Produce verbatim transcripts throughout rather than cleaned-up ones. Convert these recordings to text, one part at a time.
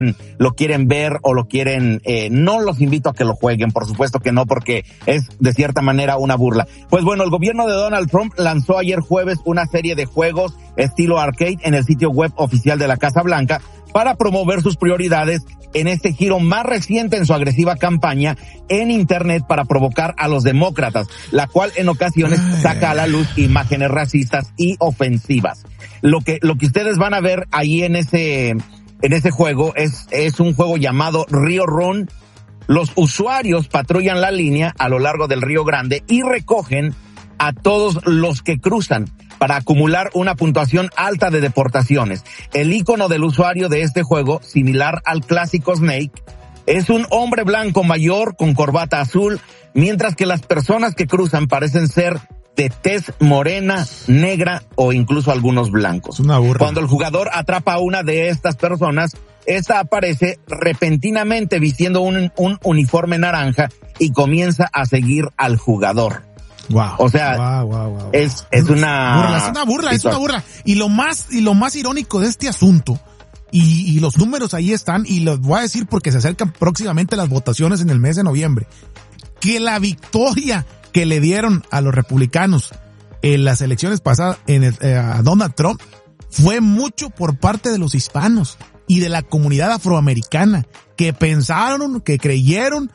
lo quieren ver o lo quieren, eh, no los invito a que lo jueguen, por supuesto que no, porque es de cierta manera una burla. Pues bueno, el gobierno de Donald Trump lanzó ayer jueves una serie de juegos estilo arcade en el sitio web oficial de la Casa Blanca para promover sus prioridades en este giro más reciente en su agresiva campaña en Internet para provocar a los demócratas, la cual en ocasiones saca a la luz imágenes racistas y ofensivas. Lo que, lo que ustedes van a ver ahí en ese, en ese juego es, es un juego llamado Rio Run. Los usuarios patrullan la línea a lo largo del Río Grande y recogen a todos los que cruzan para acumular una puntuación alta de deportaciones. El icono del usuario de este juego, similar al clásico Snake, es un hombre blanco mayor con corbata azul, mientras que las personas que cruzan parecen ser de tez morena, negra o incluso algunos blancos. Una burra. Cuando el jugador atrapa a una de estas personas, esta aparece repentinamente vistiendo un, un uniforme naranja y comienza a seguir al jugador. Wow. O sea, wow, wow, wow. es, es una... Burla, es una burla, es una burla. Y lo más, y lo más irónico de este asunto, y, y los números ahí están, y los voy a decir porque se acercan próximamente las votaciones en el mes de noviembre, que la victoria que le dieron a los republicanos en las elecciones pasadas en el, eh, a Donald Trump fue mucho por parte de los hispanos y de la comunidad afroamericana, que pensaron, que creyeron,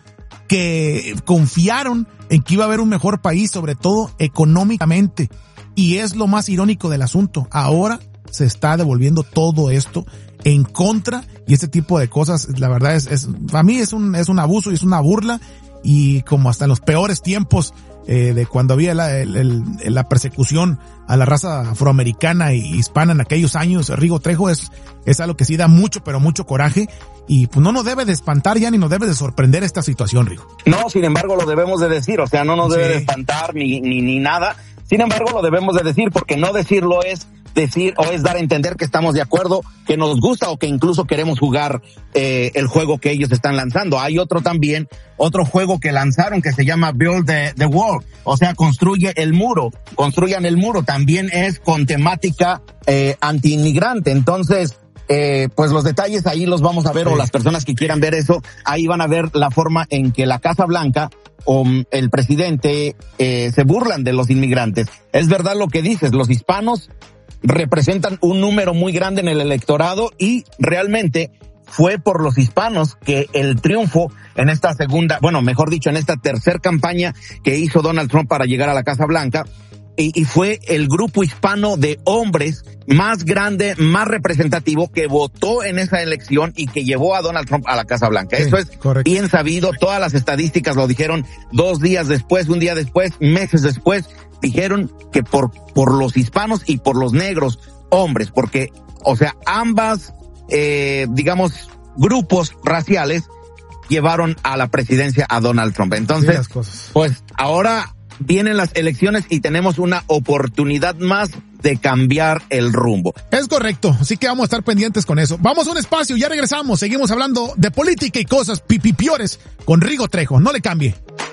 que confiaron en que iba a haber un mejor país, sobre todo económicamente. Y es lo más irónico del asunto. Ahora se está devolviendo todo esto en contra, y este tipo de cosas, la verdad es, es para mí es un, es un abuso y es una burla, y como hasta en los peores tiempos eh, de cuando había la, el, el, la persecución a la raza afroamericana y hispana en aquellos años, Rigo Trejo, es, es algo que sí da mucho, pero mucho coraje. Y pues no nos debe de espantar ya ni nos debe de sorprender esta situación, Rigo. No, sin embargo lo debemos de decir, o sea, no nos Sí. debe de espantar ni, ni, ni nada. Sin embargo lo debemos de decir, porque no decirlo es decir o es dar a entender que estamos de acuerdo, que nos gusta o que incluso queremos jugar eh, el juego que ellos están lanzando. Hay otro también, otro juego que lanzaron que se llama Build the, the Wall, o sea, construye el muro, construyan el muro, también es con temática eh, anti-inmigrante. Entonces, Eh, pues los detalles ahí los vamos a ver, sí. O las personas que quieran ver eso, ahí van a ver la forma en que la Casa Blanca o um, el presidente eh, se burlan de los inmigrantes. Es verdad lo que dices, los hispanos representan un número muy grande en el electorado y realmente fue por los hispanos que el triunfo en esta segunda, bueno, mejor dicho, en esta tercer campaña que hizo Donald Trump para llegar a la Casa Blanca, Y, y fue el grupo hispano de hombres más grande, más representativo que votó en esa elección y que llevó a Donald Trump a la Casa Blanca. Sí, Eso es correcto. Bien sabido, todas las estadísticas lo dijeron dos días después, un día después, meses después, dijeron que por, por los hispanos y por los negros hombres, porque, o sea, ambas, eh, digamos, grupos raciales llevaron a la presidencia a Donald Trump. Entonces, sí, las cosas. Pues ahora vienen las elecciones y tenemos una oportunidad más de cambiar el rumbo. Es correcto, así que vamos a estar pendientes con eso. Vamos a un espacio, ya regresamos, seguimos hablando de política y cosas pipipiores con Rigo Trejo, no le cambie.